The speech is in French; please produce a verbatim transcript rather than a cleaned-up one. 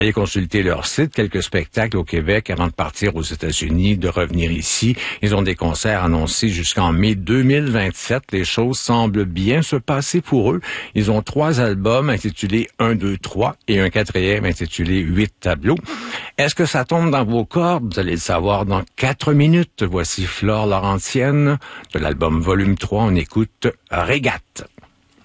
Allez consulter leur site, quelques spectacles au Québec avant de partir aux États-Unis, de revenir ici. Ils ont des concerts annoncés jusqu'en mai deux mille vingt-sept. Les choses semblent bien se passer pour eux. Ils ont trois albums intitulés un, deux, trois et un quatrième intitulé huit tableaux. Est-ce que ça tombe dans vos cordes? Vous allez le savoir dans quatre minutes. Voici Flore Laurentienne de l'album Volume trois. On écoute Régate.